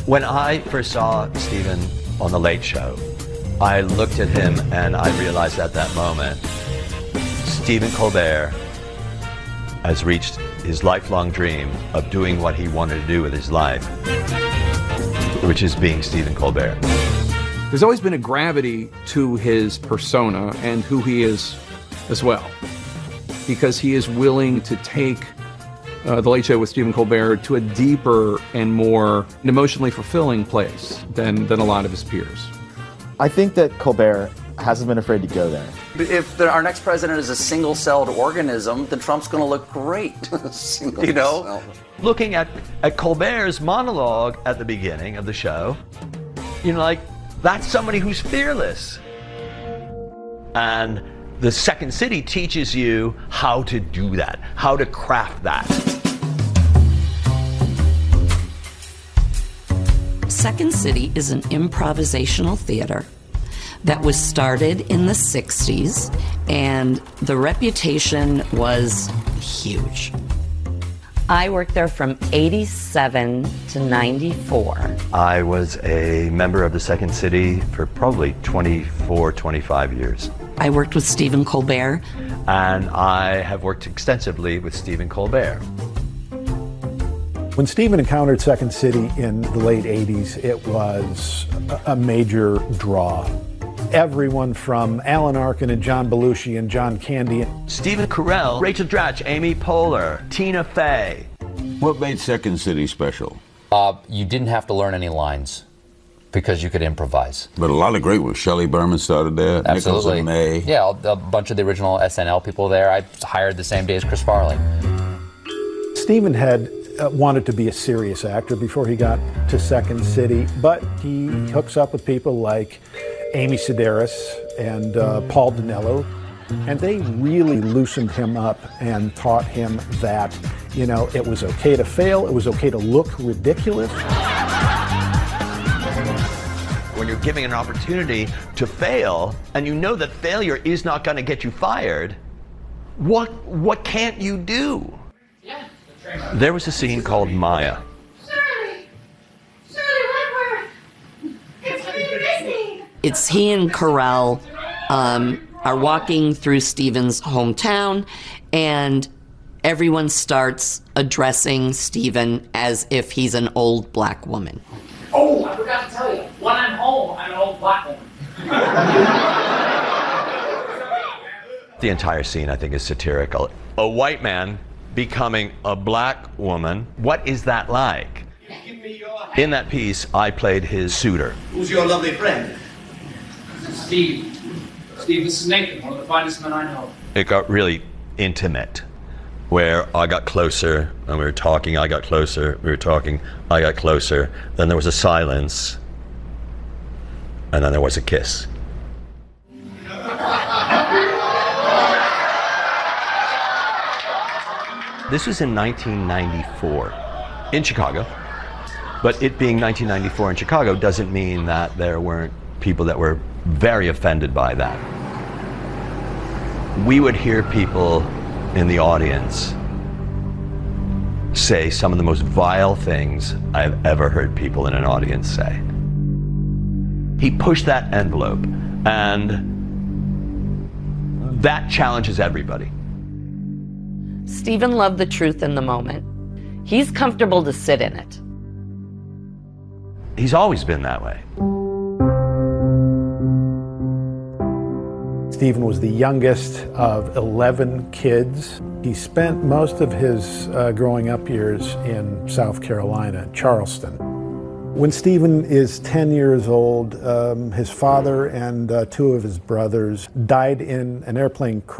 When I first saw Stephen on The Late Show, I looked at him and I realized at that moment, Stephen Colbert has reached his lifelong dream of doing what he wanted to do with his life, which is being Stephen Colbert. There's always been a gravity to his persona and who he is as well, because he is willing to take The Late Show with Stephen Colbert to a deeper and more emotionally fulfilling place than a lot of his peers. I think that Colbert hasn't been afraid to go there. If our next president is a single-celled organism, then Trump's going to look great. You know? Looking at Colbert's monologue at the beginning of the show, you know, like, that's somebody who's fearless. And the Second City teaches you how to do that, how to craft that. Second City is an improvisational theater that was started in the 60s, and the reputation was huge. I worked there from 87 to 94. I was a member of the Second City for probably 24, 25 years. I worked with Stephen Colbert. And I have worked extensively with Stephen Colbert. When Stephen encountered Second City in the late 80s, it was a major draw. Everyone from Alan Arkin and John Belushi and John Candy. Stephen Carell, Rachel Dratch, Amy Poehler, Tina Fey. What made Second City special? You didn't have to learn any lines because you could improvise. But a lot of great ones. Shelley Berman started there. Absolutely. Nichols and May. Yeah, a bunch of the original SNL people there. I hired the same day as Chris Farley. Stephen had wanted to be a serious actor before he got to Second City, but he hooks up with people like Amy Sedaris and Paul Dinello, and they really loosened him up and taught him that, you know, it was okay to fail, it was okay to look ridiculous. When you're giving an opportunity to fail, and you know that failure is not going to get you fired, what can't you do? There was a scene called Maya. Shirley Woodward, it's me. It's he and Carell are walking through Stephen's hometown, and everyone starts addressing Stephen as if he's an old black woman. Oh, I forgot to tell you, when I'm home, I'm an old black woman. The entire scene, I think, is satirical. A white man becoming a black woman. What is that like? In that piece, I played his suitor. Who's your lovely friend? Steve. Steve, this is Nathan, one of the finest men I know. It got really intimate, where I got closer, and we were talking, I got closer, we were talking, I got closer. Then there was a silence, and then there was a kiss. This was in 1994 in Chicago, but it being 1994 in Chicago doesn't mean that there weren't people that were very offended by that. We would hear people in the audience say some of the most vile things I've ever heard people in an audience say. He pushed that envelope, and that challenges everybody. Stephen loved the truth in the moment. He's comfortable to sit in it. He's always been that way. Stephen was the youngest of 11 kids. He spent most of his growing up years in South Carolina, Charleston. When Stephen is 10 years old, his father and two of his brothers died in an airplane crash.